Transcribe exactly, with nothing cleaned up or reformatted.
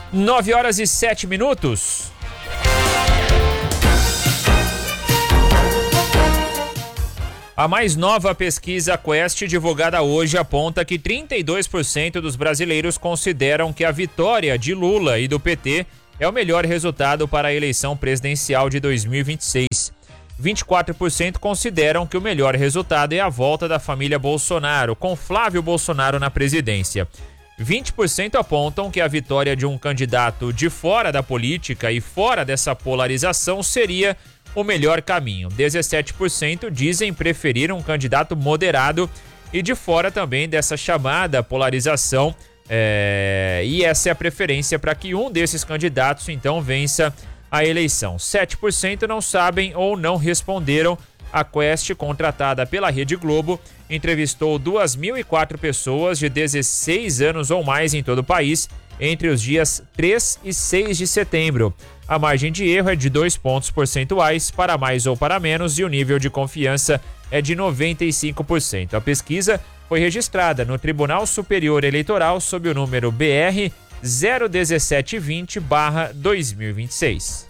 nove horas e sete minutos. A mais nova pesquisa Quest, divulgada hoje, aponta que trinta e dois por cento dos brasileiros consideram que a vitória de Lula e do P T é o melhor resultado para a eleição presidencial de dois mil e vinte e seis. vinte e quatro por cento consideram que o melhor resultado é a volta da família Bolsonaro, com Flávio Bolsonaro na presidência. vinte por cento apontam que a vitória de um candidato de fora da política e fora dessa polarização seria o melhor caminho. dezessete por cento dizem preferir um candidato moderado e de fora também dessa chamada polarização. É... E essa é a preferência para que um desses candidatos então vença a eleição. sete por cento não sabem ou não responderam. A Quest, contratada pela Rede Globo, entrevistou duas mil e quatro pessoas de dezesseis anos ou mais em todo o país entre os dias três e seis de setembro. A margem de erro é de dois pontos percentuais para mais ou para menos e o nível de confiança é de noventa e cinco por cento. A pesquisa foi registrada no Tribunal Superior Eleitoral sob o número B R zero um sete vinte barra dois mil e vinte e seis.